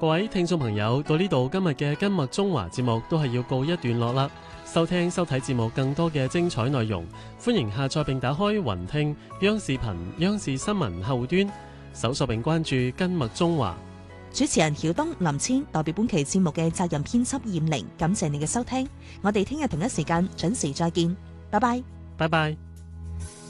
各位聽眾朋友，到呢度今日嘅今麥中華節目都係要告一段落啦。收聽收睇節目更多嘅精彩內容，歡迎下載並打開雲聽央視頻央視新聞客戶端，搜索並關注今麥中華。 主持人曉東、林千代表本期節目嘅責任編輯燕玲，感謝你嘅收聽。我哋聽日同一時間準時再見，拜拜。 拜拜。